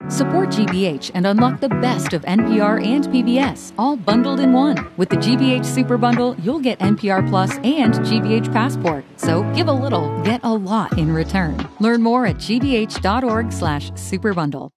Support GBH and unlock the best of NPR and PBS, all bundled in one. With the GBH Super Bundle, you'll get NPR Plus and GBH Passport. So give a little, get a lot in return. Learn more at gbh.org/superbundle.